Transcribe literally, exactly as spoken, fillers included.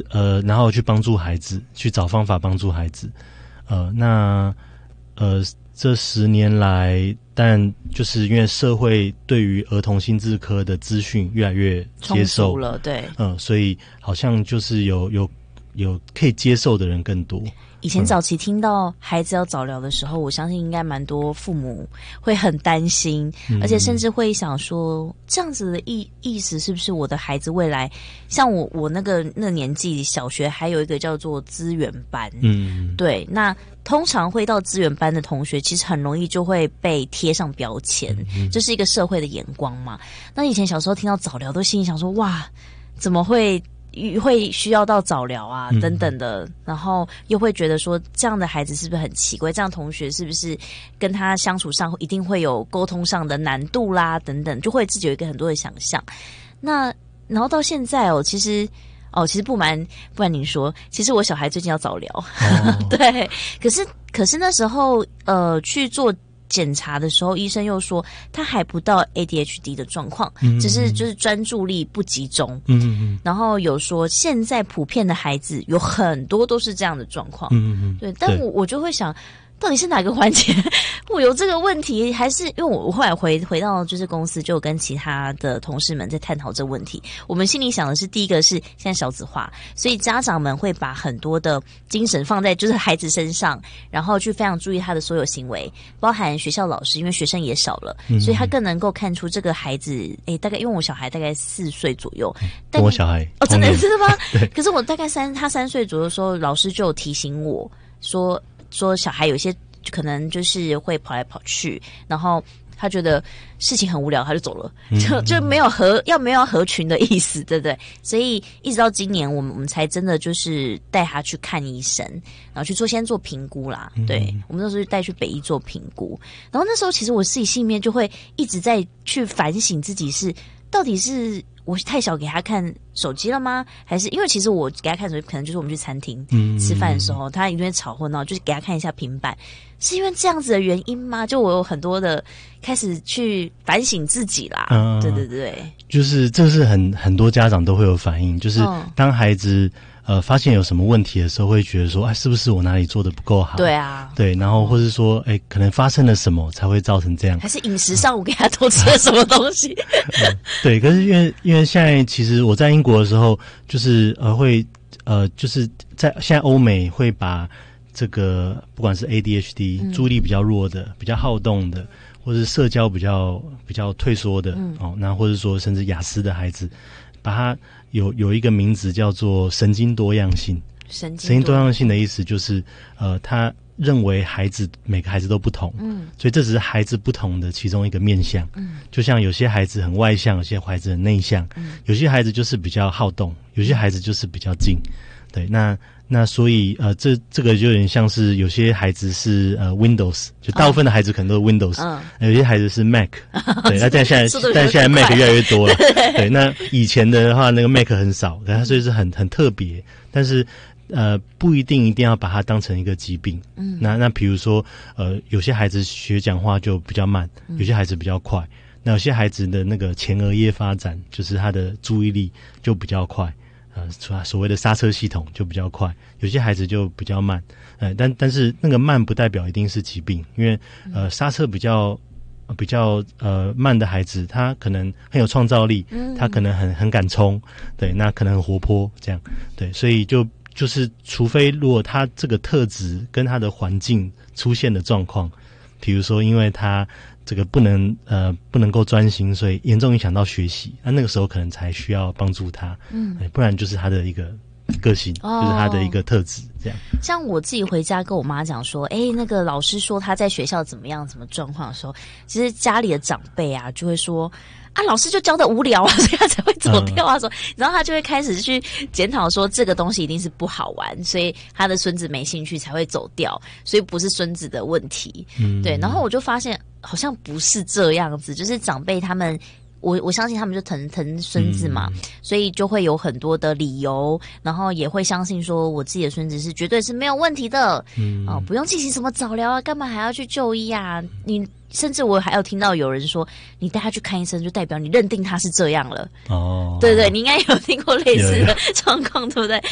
就是呃，然后去帮助孩子，去找方法帮助孩子。呃，那呃，这十年来，但就是因为社会对于儿童心智科的资讯越来越接受了，对， 嗯、呃，所以好像就是有有有可以接受的人更多。 以前早期听到孩子要早疗的时候，我相信应该蛮多父母会很担心， 嗯、 而且甚至会想说，这样子的意意思是不是我的孩子未来，像我我那个那个年纪，小学还有一个叫做资源班， 嗯， 对，那通常会到资源班的同学，其实很容易就会被贴上标签， 嗯， 这是一个社会的眼光嘛。那以前小时候听到早疗，都心里想说，哇，怎么会？会需要到早疗啊等等的、嗯、然后又会觉得说这样的孩子是不是很奇怪，这样同学是不是跟他相处上一定会有沟通上的难度啦等等，就会自己有一个很多的想象。那然后到现在哦，其实哦，其实不瞒不瞒您说，其实我小孩最近要早疗、哦、对，可是可是那时候呃去做检查的时候，医生又说他还不到 A D H D 的状况，嗯嗯，只是就是专注力不集中。嗯嗯嗯。然后有说现在普遍的孩子有很多都是这样的状况。嗯嗯嗯。对，但我我就会想，到底是哪个环节我有这个问题，还是因为我我后来回回到就是公司，就跟其他的同事们在探讨这个问题。我们心里想的是，第一个是现在少子化，所以家长们会把很多的精神放在就是孩子身上，然后去非常注意他的所有行为，包含学校老师，因为学生也少了，嗯、所以他更能够看出这个孩子，诶，大概因为我小孩大概四岁左右， 跟我小孩哦，真的是吗？可是我大概三他三岁左右的时候，老师就有提醒我说说小孩有些。可能就是会跑来跑去，然后他觉得事情很无聊，他就走了，就就没有合要没有合群的意思，对不对？所以一直到今年，我们我们才真的就是带他去看医生，然后去做先做评估啦。对，我们那时候带去北医做评估，然后那时候其实我自己心里面就会一直在去反省自己是到底是。我太小给他看手机了吗？还是因为其实我给他看手机，可能就是我们去餐厅吃饭的时候，嗯、他一定会吵或闹，就是给他看一下平板，是因为这样子的原因吗？就我有很多的开始去反省自己啦。嗯、对对对， 就是这是很很多家长都会有反应，就是当孩子。呃，发现有什么问题的时候，会觉得说，哎，是不是我哪里做的不够好？ 对啊， 对，然后或是说，哎，可能发生了什么才会造成这样？ 还是饮食上我给他多吃了什么东西？ 嗯、对，可是因为因为现在其实我在英国的时候，就是呃会呃就是在现在欧美会把这个不管是 A D H D、嗯、注意力比较弱的、比较好动的，或是社交比较比较退缩的、嗯、哦，那或者说甚至雅思的孩子，把他。有有一个名字叫做神经多样性。 神经神经多样性的意思就是，呃，他认为孩子每个孩子都不同，嗯，所以这只是孩子不同的其中一个面向。嗯，就像有些孩子很外向，有些孩子很内向，嗯，有些孩子就是比较好动，有些孩子就是比较静。对，那那所以呃，这这个就有点像是有些孩子是呃 Windows， 就大部分的孩子可能都是 Windows，嗯，有些孩子是 Mac， 对，那但现在但现在 Mac 越来越多了，对，那以前的话那个 Mac 很少，可它所以是很很特别，但是呃不一定一定要把它当成一个疾病，嗯，那那比如说呃有些孩子学讲话就比较慢，有些孩子比较快，那有些孩子的那个前额叶发展，就是他的注意力就比较快。呃，所谓的刹车系统就比较快，有些孩子就比较慢，呃，但但是那个慢不代表一定是疾病，因为呃刹车比较、呃、比较呃慢的孩子，他可能很有创造力，他可能很很敢冲，对，那可能很活泼，这样，对，所以就就是除非如果他这个特质跟他的环境出现的状况，比如说因为他。这个不能呃不能够专心，所以严重影响到学习，那那个时候可能才需要帮助他，嗯，不然就是他的一个个性，哦、就是他的一个特质，这样。 像我自己回家跟我妈讲说，哎，那个老师说他在学校怎么样，什么状况的时候，其实家里的长辈啊就会说。啊，老师就教的无聊啊，所以他才会走掉啊。说、嗯，然后他就会开始去检讨说，这个东西一定是不好玩，所以他的孙子没兴趣才会走掉，所以不是孙子的问题。嗯，对。然后我就发现好像不是这样子，就是长辈他们。我我相信他们就疼疼孙子嘛、嗯，所以就会有很多的理由，然后也会相信说我自己的孙子是绝对是没有问题的，嗯，哦，不用进行什么早疗啊，干嘛还要去就医啊？你甚至我还有听到有人说，你带他去看医生，就代表你认定他是这样了。哦，对对，你应该有听过类似的状况，对不对？